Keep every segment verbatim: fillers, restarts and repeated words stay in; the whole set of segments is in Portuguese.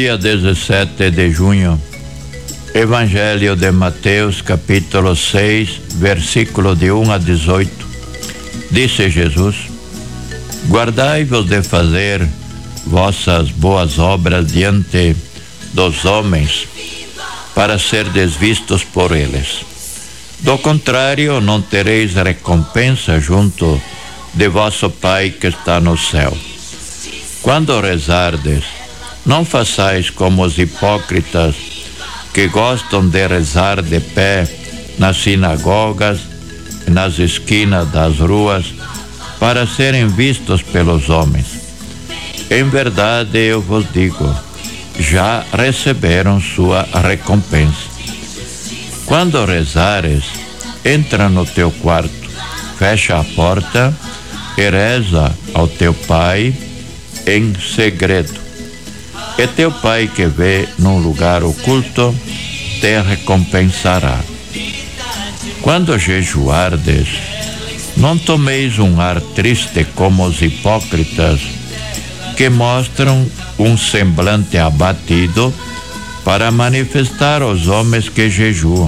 Dia dezessete de junho, Evangelho de Mateus, capítulo seis, versículo de um a dezoito. Disse Jesus: Guardai-vos de fazer vossas boas obras diante dos homens, para serdes vistos por eles. Do contrário, não tereis recompensa junto de vosso Pai que está no céu. Quando rezardes, não façais como os hipócritas, que gostam de rezar de pé nas sinagogas e nas esquinas das ruas, para serem vistos pelos homens. Em verdade eu vos digo, já receberam sua recompensa. Quando rezares, entra no teu quarto, fecha a porta e reza ao teu Pai em segredo. E teu Pai que vê num lugar oculto te recompensará. Quando jejuardes, não tomeis um ar triste como os hipócritas, que mostram um semblante abatido para manifestar aos homens que jejuam.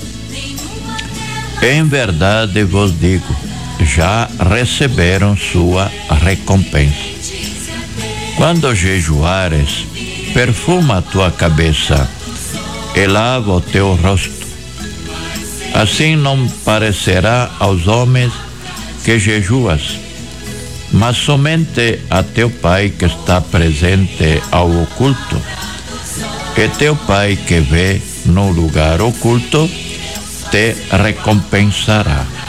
Em verdade vos digo, já receberam sua recompensa. Quando jejuares, perfuma a tua cabeça e lava o teu rosto. Assim não parecerá aos homens que jejuas, mas somente a teu Pai que está presente ao oculto. E teu Pai que vê no lugar oculto te recompensará.